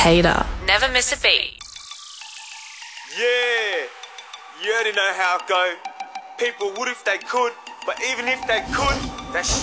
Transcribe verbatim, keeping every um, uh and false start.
Hater. Never miss a beat. Yeah, you already know how it go. People would if they could, but even if they could, that shit